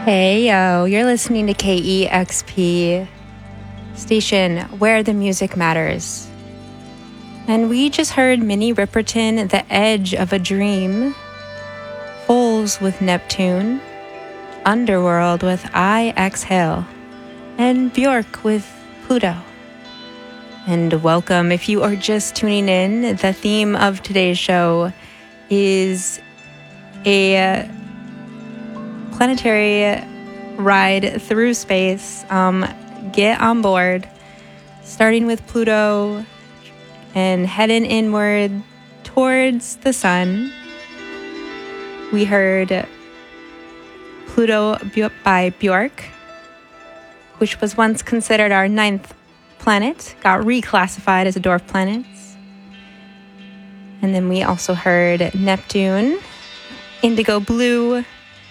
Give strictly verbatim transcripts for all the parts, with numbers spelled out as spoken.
Hey, yo, you're listening to K E X P station where the music matters. And we just heard Minnie Riperton, The Edge of a Dream, Foals with Neptune, Underworld with I Exhale, and Bjork with Pluto. And welcome. If you are just tuning in, the theme of today's show is a planetary ride through space. Um, get on board, starting with Pluto and heading inward towards the sun. We heard Pluto by Bjork, which was once considered our ninth planet, got reclassified as a dwarf planet. And then we also heard Neptune, Indigo Blue.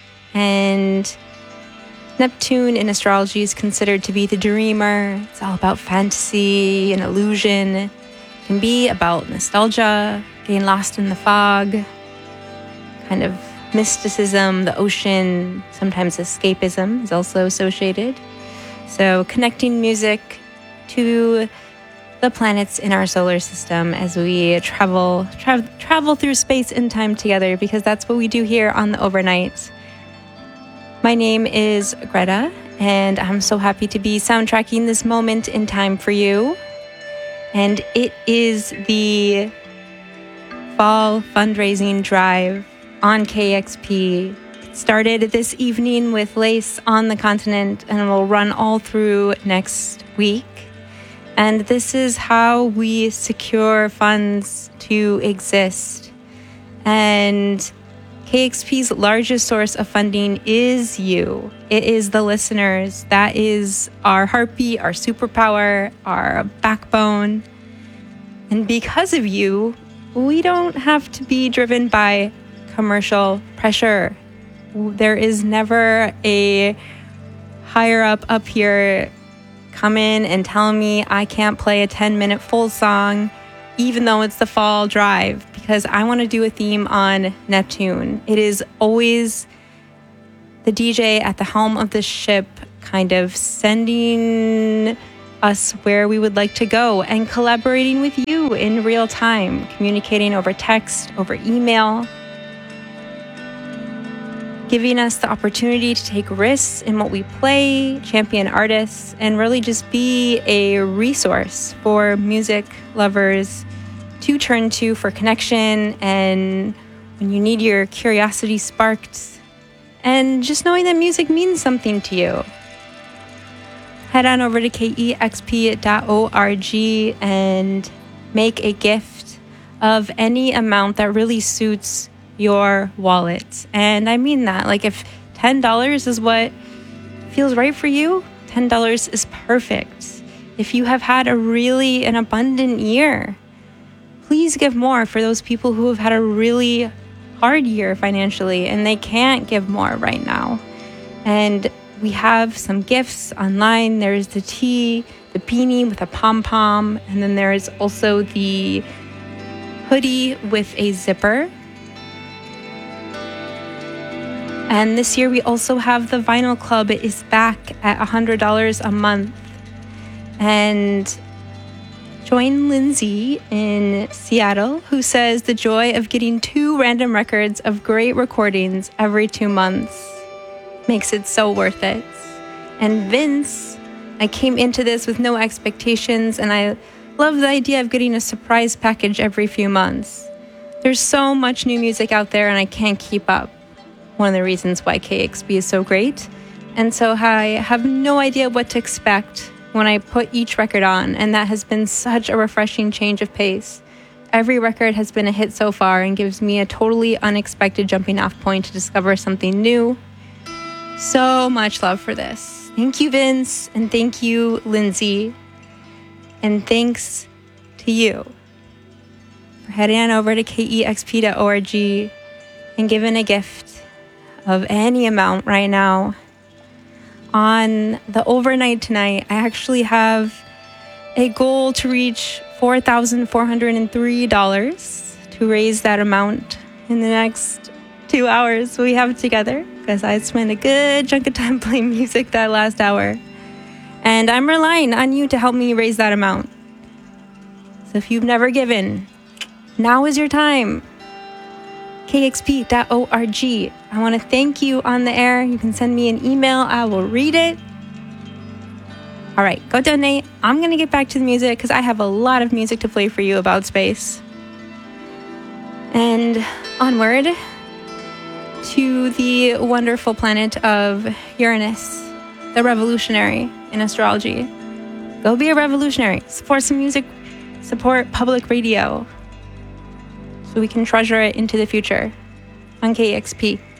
And Neptune in astrology is considered to be the dreamer. It's all about fantasy and illusion. It can be about nostalgia, getting lost in the fog, kind of mysticism, the ocean, sometimes escapism is also associated. So connecting music to the planets in our solar system as we travel, tra- travel through space and time together, because that's what we do here on the overnight. My name is Greta, and I'm so happy to be soundtracking this moment in time for you. And it is the fall fundraising drive on K X P. It started this evening with Lace on the continent and will run all through next week. And this is how we secure funds to exist. And K X P's largest source of funding is you. It is the listeners. That is our heartbeat, our superpower, our backbone. And because of you, we don't have to be driven by commercial pressure. There is never a higher up up here come in and tell me I can't play a ten minute full song, even though it's the fall drive, because I want to do a theme on Neptune. It is always the D J at the helm of the ship, kind of sending us where we would like to go and collaborating with you in real time, communicating over text, over email, giving us the opportunity to take risks in what we play, champion artists, and really just be a resource for music lovers to turn to for connection and when you need your curiosity sparked, and just knowing that music means something to you. Head on over to K E X P dot org and make a gift of any amount that really suits your wallet. And I mean that. Like, if ten dollars is what feels right for you, ten dollars is perfect. If you have had a really an abundant year, please give more for those people who have had a really hard year financially and they can't give more right now. And we have some gifts online. There's the tee, the beanie with a pom-pom, and then there's also the hoodie with a zipper. And this year we also have the Vinyl Club. It is back at one hundred dollars a month. And join Lindsay in Seattle, who says the joy of getting two random records of great recordings every two months makes it so worth it. And Vince, I came into this with no expectations, and I love the idea of getting a surprise package every few months. There's so much new music out there, and I can't keep up. One of the reasons why K X P is so great. And so I have no idea what to expect when I put each record on, and that has been such a refreshing change of pace. Every record has been a hit so far and gives me a totally unexpected jumping off point to discover something new. So much love for this. Thank you, Vince, and thank you, Lindsay. And thanks to you for heading on over to K E X P dot org and giving a gift of any amount right now. On the overnight tonight, I actually have a goal to reach four thousand four hundred three dollars to raise that amount in the next two hours we have together, because I spent a good chunk of time playing music that last hour. And I'm relying on you to help me raise that amount. So if you've never given, now is your time. k x p dot org. I want to thank you on the air. You can send me an email. I will read it. All right, go donate. I'm going to get back to the music because I have a lot of music to play for you about space. And onward to the wonderful planet of Uranus, the revolutionary in astrology. Go be a revolutionary. Support some music. Support public radio so we can treasure it into the future on K X P.